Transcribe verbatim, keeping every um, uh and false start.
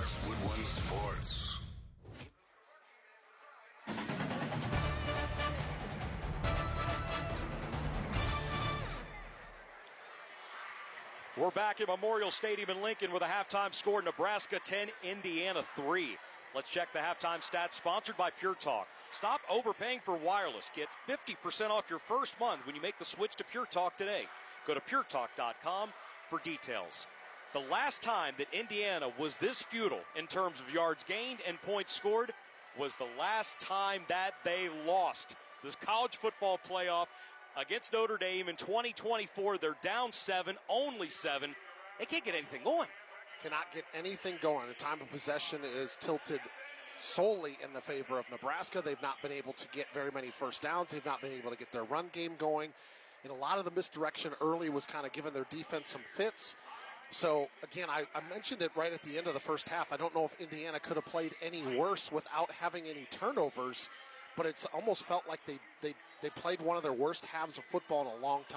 Westwood One Sports. We're back at Memorial Stadium in Lincoln with a halftime score: Nebraska ten, Indiana three. Let's check the halftime stats, sponsored by Pure Talk. Stop overpaying for wireless. Get fifty percent off your first month when you make the switch to Pure Talk today. Go to pure talk dot com for details. The last time that Indiana was this futile in terms of yards gained and points scored was the last time that they lost this college football playoff against Notre Dame in twenty twenty-four. They're down seven, only seven. They can't get anything going. Cannot get anything going. The time of possession is tilted solely in the favor of Nebraska. They've not been able to get very many first downs. They've not been able to get their run game going. And a lot of the misdirection early was kind of giving their defense some fits. So, again, I, I mentioned it right at the end of the first half. I don't know if Indiana could have played any worse without having any turnovers, but it's almost felt like they, they, they played one of their worst halves of football in a long time.